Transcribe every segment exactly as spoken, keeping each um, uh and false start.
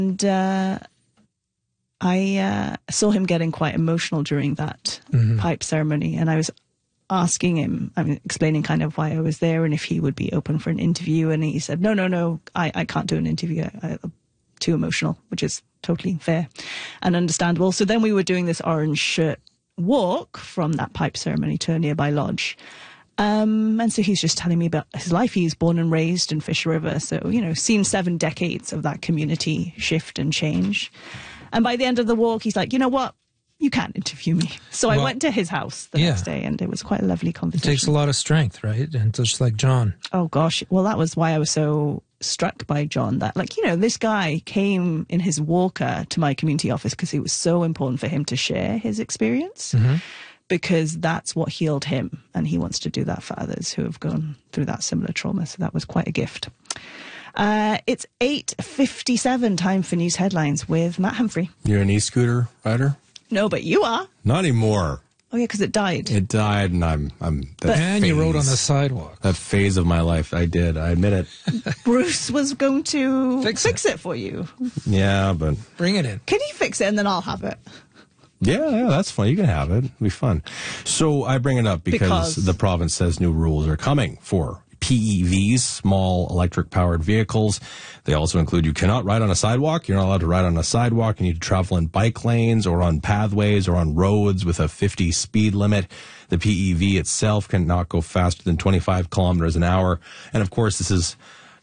And uh, I uh, saw him getting quite emotional during that mm-hmm. pipe ceremony. And I was asking him, I mean, explaining kind of why I was there and if he would be open for an interview. And he said, no, no, no, I, I can't do an interview. I, I'm too emotional, which is totally fair and understandable. So then we were doing this orange shirt walk from that pipe ceremony to a nearby lodge. Um, and so he's just telling me about his life. He's born and raised in Fish River. So, you know, seen seven decades of that community shift and change. And by the end of the walk, he's like, you know what? You can't interview me. So well, I went to his house the yeah. next day, and it was quite a lovely conversation. It takes a lot of strength, right? And just like John. Oh, gosh. Well, that was why I was so struck by John, that, like, you know, this guy came in his walker to my community office because it was so important for him to share his experience. Mm-hmm. Because that's what healed him, and he wants to do that for others who have gone through that similar trauma. So that was quite a gift. Uh, it's eight fifty-seven, time for news headlines with Matt Humphrey. You're an e-scooter rider? No, but you are. Not anymore. Oh, yeah, because it died. It died, and I'm... I'm that and phase, you rode on the sidewalk. That phase of my life, I did. I admit it. Bruce was going to fix, fix it. it for you. Yeah, but... Bring it in. Can you fix it, and then I'll have it? Yeah, yeah, that's fun. You can have it. It'll be fun. So I bring it up because, because the province says new rules are coming for P E Vs, small electric-powered vehicles. They also include you cannot ride on a sidewalk. You're not allowed to ride on a sidewalk. You need to travel in bike lanes or on pathways or on roads with a fifty speed limit. The P E V itself cannot go faster than twenty-five kilometers an hour. And, of course, this is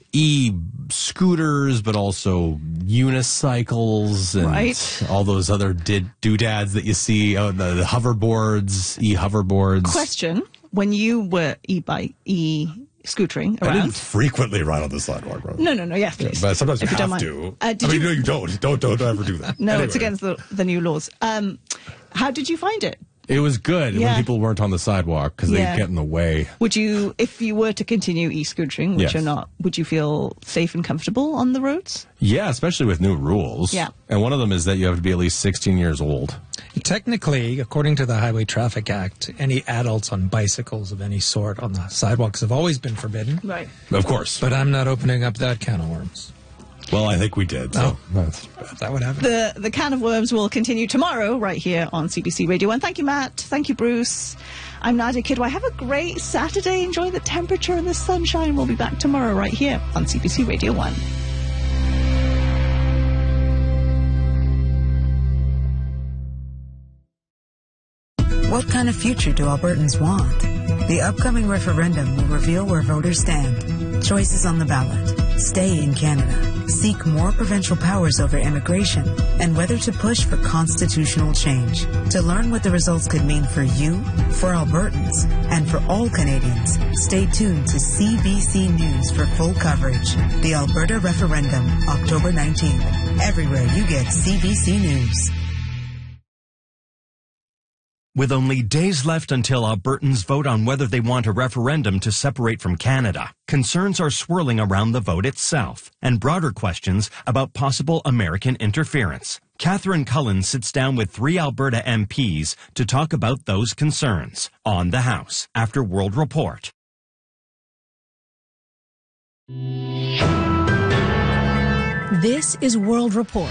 e-scooters, but also unicycles and right. all those other did doodads that you see, oh, the, the hoverboards, e-hoverboards. Question, when you were e-bike, e-scootering around... I didn't frequently ride on the sidewalk, bro. No, no, no, yes, please. Yeah, but sometimes if you, you have don't to. Uh, did I mean, you... no, you don't. Don't, don't, don't ever do that. No, anyway. It's against the, the new laws. Um, how did you find it? It was good yeah. when people weren't on the sidewalk because yeah. they'd get in the way. Would you, if you were to continue e-scootering, which yes. you're not, would you feel safe and comfortable on the roads? Yeah, especially with new rules. Yeah. And one of them is that you have to be at least sixteen years old. Technically, according to the Highway Traffic Act, any adults on bicycles of any sort on the sidewalks have always been forbidden. Right. Of course. But I'm not opening up that can of worms. Well, I think we did. So. Oh, that's bad. That would happen. The, the can of worms will continue tomorrow right here on C B C Radio one. Thank you, Matt. Thank you, Bruce. I'm Nadia Kidwai. Have a great Saturday. Enjoy the temperature and the sunshine. We'll be back tomorrow right here on C B C Radio one. What kind of future do Albertans want? The upcoming referendum will reveal where voters stand. Choices on the ballot. Stay in Canada. Seek more provincial powers over immigration, and whether to push for constitutional change. To learn what the results could mean for you, for Albertans, and for all Canadians, stay tuned to C B C News for full coverage. The Alberta Referendum, October nineteenth. Everywhere you get C B C News. With only days left until Albertans vote on whether they want a referendum to separate from Canada, concerns are swirling around the vote itself and broader questions about possible American interference. Catherine Cullen sits down with three Alberta M Ps to talk about those concerns on the House after World Report. This is World Report.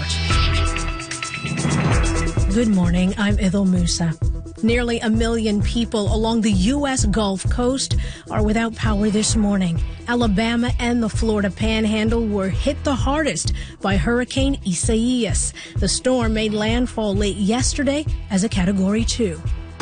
Good morning, I'm Idil Musa. Nearly a million people along the U S Gulf Coast are without power this morning. Alabama and the Florida Panhandle were hit the hardest by Hurricane Isaias. The storm made landfall late yesterday as a Category two.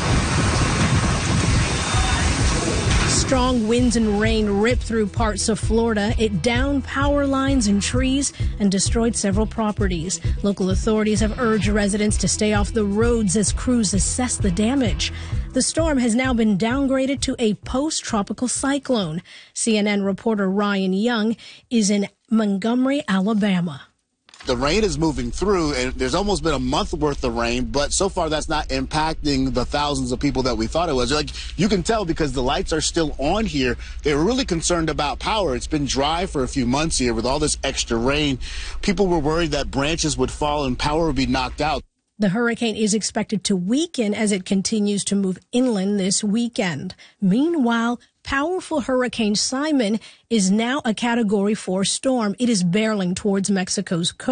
Strong winds and rain ripped through parts of Florida. It downed power lines and trees and destroyed several properties. Local authorities have urged residents to stay off the roads as crews assess the damage. The storm has now been downgraded to a post-tropical cyclone. C N N reporter Ryan Young is in Montgomery, Alabama. The rain is moving through, and there's almost been a month worth of rain, but so far that's not impacting the thousands of people that we thought it was. Like, you can tell because the lights are still on here. They were really concerned about power. It's been dry for a few months here with all this extra rain. People were worried that branches would fall and power would be knocked out. The hurricane is expected to weaken as it continues to move inland this weekend. Meanwhile, powerful Hurricane Simon is now a Category four storm. It is barreling towards Mexico's coast.